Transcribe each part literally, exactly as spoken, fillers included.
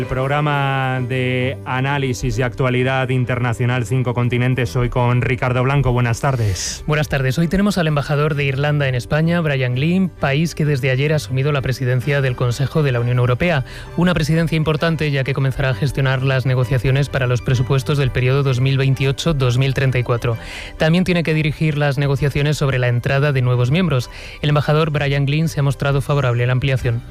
El programa de análisis y actualidad internacional Cinco Continentes, hoy con Ricardo Blanco. Buenas tardes. Buenas tardes. Hoy tenemos al embajador de Irlanda en España, Brian Glynn, país que desde ayer ha asumido la presidencia del Consejo de la Unión Europea. Una presidencia importante, ya que comenzará a gestionar las negociaciones para los presupuestos del periodo dos mil veintiocho a dos mil treinta y cuatro. También tiene que dirigir las negociaciones sobre la entrada de nuevos miembros. El embajador Brian Glynn se ha mostrado favorable a la ampliación.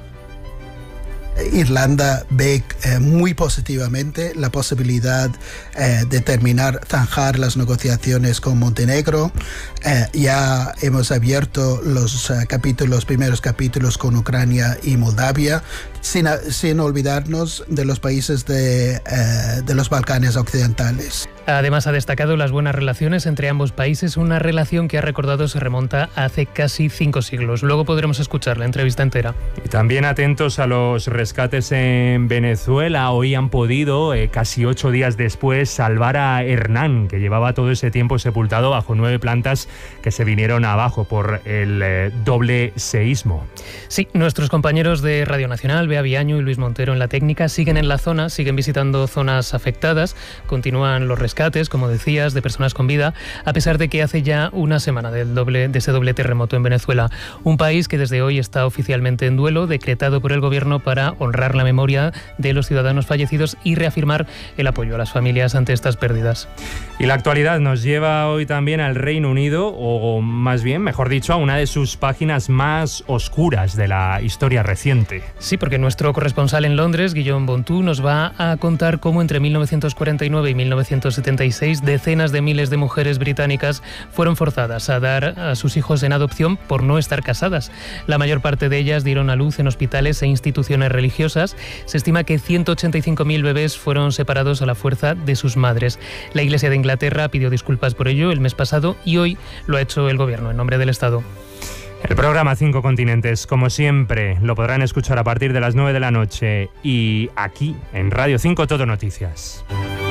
Irlanda ve eh, muy positivamente la posibilidad eh, de terminar, zanjar las negociaciones con Montenegro. Eh, ya hemos abierto los uh, capítulos, primeros capítulos con Ucrania y Moldavia, sin, sin olvidarnos de los países de, eh, de los Balcanes occidentales. Además, ha destacado las buenas relaciones entre ambos países, una relación que ha recordado se remonta a hace casi cinco siglos. Luego podremos escuchar la entrevista entera. Y también atentos a los rescates en Venezuela. Hoy han podido, eh, casi ocho días después, salvar a Hernán, que llevaba todo ese tiempo sepultado bajo nueve plantas que se vinieron abajo por el eh, doble seísmo. Sí, nuestros compañeros de Radio Nacional, Bea Viaño y Luis Montero en la técnica, siguen en la zona, siguen visitando zonas afectadas, continúan los rescates, como decías, de personas con vida, a pesar de que hace ya una semana del doble, de ese doble terremoto en Venezuela. Un país que desde hoy está oficialmente en duelo, decretado por el gobierno para honrar la memoria de los ciudadanos fallecidos y reafirmar el apoyo a las familias ante estas pérdidas. Y la actualidad nos lleva hoy también al Reino Unido, o más bien, mejor dicho, a una de sus páginas más oscuras de la historia reciente. Sí, porque nuestro corresponsal en Londres, Guillaume Bontú, nos va a contar cómo entre mil novecientos cuarenta y nueve y mil novecientos setenta y seis decenas de miles de mujeres británicas fueron forzadas a dar a sus hijos en adopción por no estar casadas. La mayor parte de ellas dieron a luz en hospitales e instituciones religiosas. Se estima que ciento ochenta y cinco mil bebés fueron separados a la fuerza de sus madres. La Iglesia de Inglaterra pidió disculpas por ello el mes pasado y hoy lo ha hecho el gobierno en nombre del Estado. El programa Cinco Continentes, como siempre, lo podrán escuchar a partir de las nueve de la noche y aquí en Radio cinco Todo Noticias.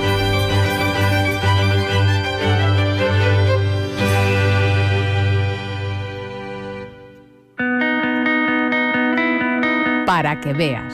Para que veas.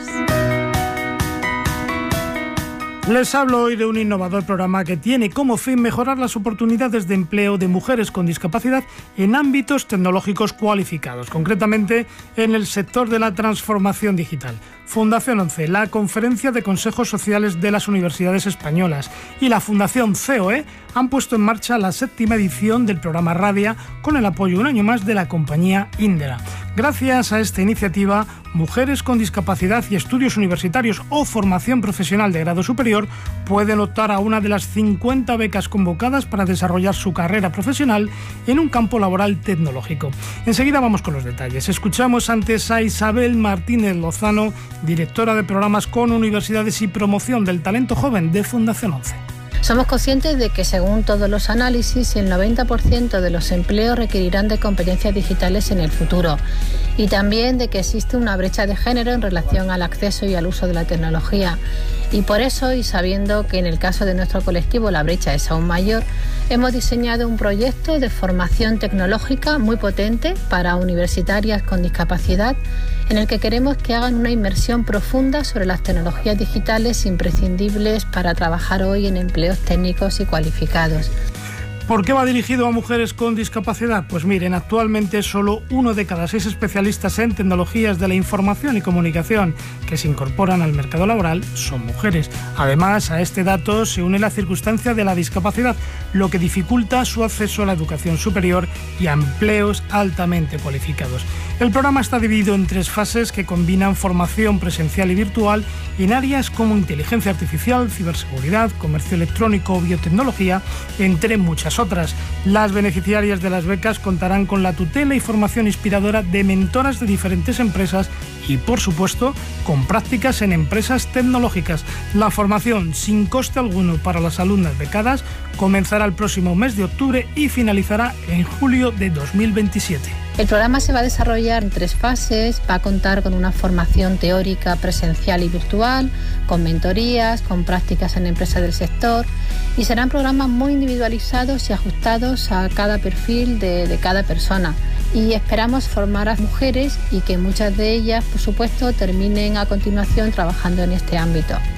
Les hablo hoy de un innovador programa que tiene como fin mejorar las oportunidades de empleo de mujeres con discapacidad en ámbitos tecnológicos cualificados, concretamente en el sector de la transformación digital. Fundación ONCE, la Conferencia de Consejos Sociales de las Universidades Españolas y la Fundación C O E han puesto en marcha la séptima edición del programa Radia con el apoyo un año más de la compañía Indra. Gracias a esta iniciativa, mujeres con discapacidad y estudios universitarios o formación profesional de grado superior pueden optar a una de las cincuenta becas convocadas para desarrollar su carrera profesional en un campo laboral tecnológico. Enseguida vamos con los detalles. Escuchamos antes a Isabel Martínez Lozano, directora de programas con universidades y promoción del talento joven de Fundación ONCE. Somos conscientes de que, según todos los análisis, el noventa por ciento de los empleos requerirán de competencias digitales en el futuro y también de que existe una brecha de género en relación al acceso y al uso de la tecnología. Y por eso, y sabiendo que en el caso de nuestro colectivo la brecha es aún mayor, hemos diseñado un proyecto de formación tecnológica muy potente para universitarias con discapacidad, en el que queremos que hagan una inmersión profunda sobre las tecnologías digitales imprescindibles para trabajar hoy en empleos técnicos y cualificados. ¿Por qué va dirigido a mujeres con discapacidad? Pues miren, actualmente solo uno de cada seis especialistas en tecnologías de la información y comunicación que se incorporan al mercado laboral son mujeres. Además, a este dato se une la circunstancia de la discapacidad, lo que dificulta su acceso a la educación superior y a empleos altamente cualificados. El programa está dividido en tres fases que combinan formación presencial y virtual en áreas como inteligencia artificial, ciberseguridad, comercio electrónico o biotecnología, entre muchas otras. Las beneficiarias de las becas contarán con la tutela y formación inspiradora de mentoras de diferentes empresas y, por supuesto, con prácticas en empresas tecnológicas. La formación, sin coste alguno para las alumnas becadas, comenzará el próximo mes de octubre y finalizará en julio de dos mil veintisiete. El programa se va a desarrollar en tres fases, va a contar con una formación teórica presencial y virtual, con mentorías, con prácticas en empresas del sector, y serán programas muy individualizados y ajustados a cada perfil de, de cada persona. Y esperamos formar a mujeres y que muchas de ellas, por supuesto, terminen a continuación trabajando en este ámbito.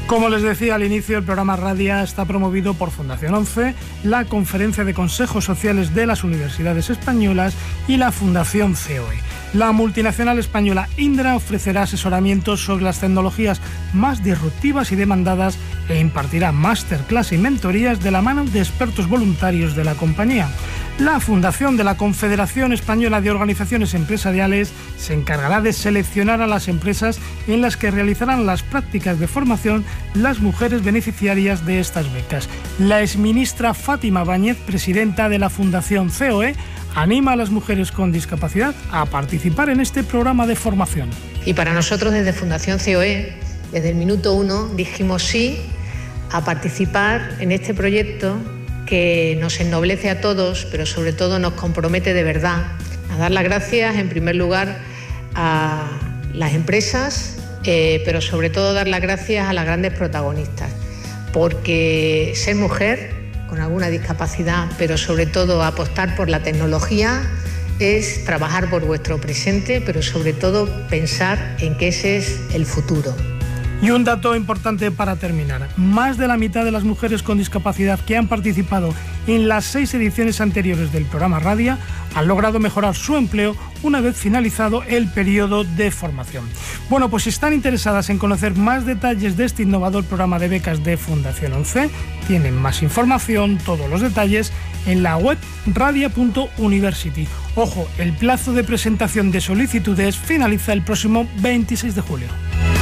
Como les decía al inicio, el programa Radia está promovido por Fundación once, la Conferencia de Consejos Sociales de las Universidades Españolas y la Fundación C O E. La multinacional española Indra ofrecerá asesoramientos sobre las tecnologías más disruptivas y demandadas e impartirá masterclass y mentorías de la mano de expertos voluntarios de la compañía. La Fundación de la Confederación Española de Organizaciones Empresariales se encargará de seleccionar a las empresas en las que realizarán las prácticas de formación las mujeres beneficiarias de estas becas. La exministra Fátima Báñez, presidenta de la Fundación C O E, anima a las mujeres con discapacidad a participar en este programa de formación. Y para nosotros desde Fundación C O E, desde el minuto uno, dijimos sí a participar en este proyecto que nos ennoblece a todos, pero sobre todo nos compromete de verdad a dar las gracias en primer lugar a las empresas, eh, pero sobre todo dar las gracias a las grandes protagonistas, porque ser mujer con alguna discapacidad, pero sobre todo apostar por la tecnología, es trabajar por vuestro presente, pero sobre todo pensar en que ese es el futuro. Y un dato importante para terminar. Más de la mitad de las mujeres con discapacidad que han participado en las seis ediciones anteriores del programa Radia han logrado mejorar su empleo una vez finalizado el periodo de formación. Bueno, pues si están interesadas en conocer más detalles de este innovador programa de becas de Fundación once, tienen más información, todos los detalles, en la web radia punto university. Ojo, el plazo de presentación de solicitudes finaliza el próximo veintiséis de julio.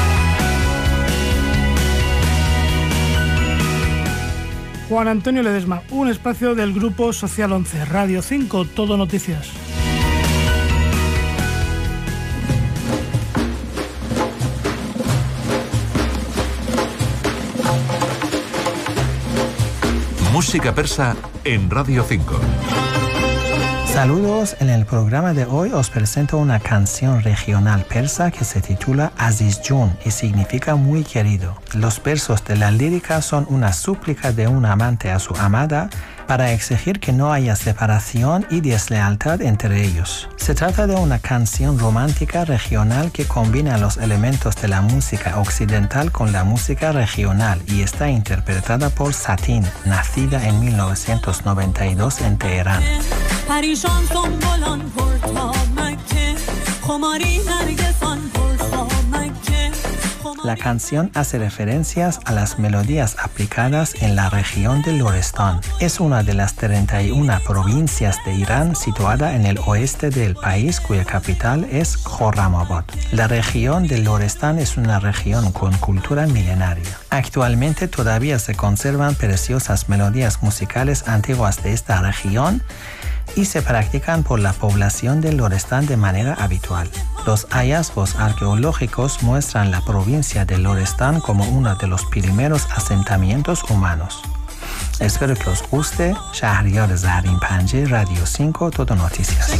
Juan Antonio Ledesma, un espacio del Grupo Social once, Radio cinco, Todo Noticias. Música persa en Radio cinco. Saludos, en el programa de hoy os presento una canción regional persa que se titula Aziz Jun y significa muy querido. Los versos de la lírica son una súplica de un amante a su amada para exigir que no haya separación y deslealtad entre ellos. Se trata de una canción romántica regional que combina los elementos de la música occidental con la música regional y está interpretada por Satin, nacida en mil novecientos noventa y dos en Teherán. La canción hace referencias a las melodías aplicadas en la región de Lorestán. Es una de las treinta y una provincias de Irán situada en el oeste del país, cuya capital es Khorramabad. La región de Lorestán es una región con cultura milenaria. Actualmente todavía se conservan preciosas melodías musicales antiguas de esta región y se practican por la población del Lorestán de manera habitual. Los hallazgos arqueológicos muestran la provincia de Lorestán como uno de los primeros asentamientos humanos. Espero que os guste. Shahryar Zahrin Panje, Radio cinco, Todo Noticias.